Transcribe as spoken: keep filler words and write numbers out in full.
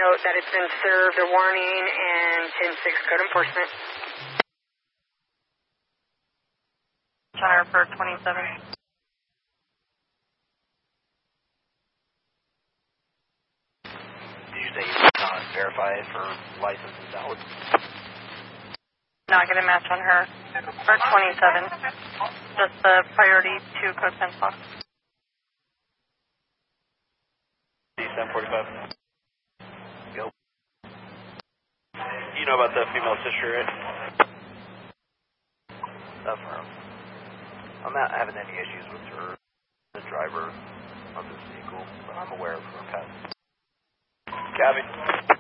note that it's been served a warning and ten six code enforcement. Center for twenty-seven. Did you say you did not verify it for license and valid? Not going to match on her. For twenty-seven. Just the priority two code ten box. D seven forty-five. Go. You know about the female sister, right? Affirm. I'm not having any issues with her, the driver of this vehicle, but I'm aware of her past. Cabby.